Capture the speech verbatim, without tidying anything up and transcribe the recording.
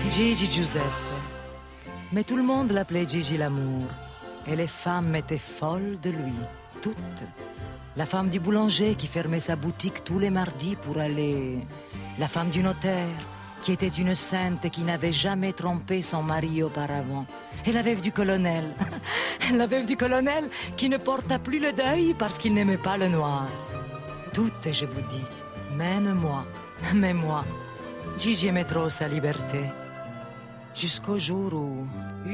Gigi Giuseppe. Mais tout le monde l'appelait Gigi l'amour. Et les femmes étaient folles de lui, toutes. La femme du boulanger qui fermait sa boutique tous les mardis pour aller... La femme du notaire qui était une sainte et qui n'avait jamais trompé son mari auparavant. Et la veuve du colonel. La veuve du colonel qui ne porta plus le deuil parce qu'il n'aimait pas le noir. Toutes, je vous dis, même moi, même moi, Gigi aimait trop sa liberté. Jusqu'au jour où...